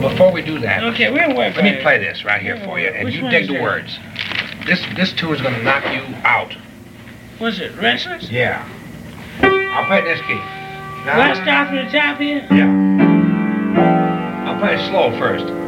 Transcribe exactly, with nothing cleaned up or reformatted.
before we do that, Okay, we'll work. let me play this right here for you, and Which you one dig is the that? words. This this tune is gonna knock you out. What's it? Restless? Yeah. I'll play this key. Do I start from the top here? Yeah. I'll play it slow first.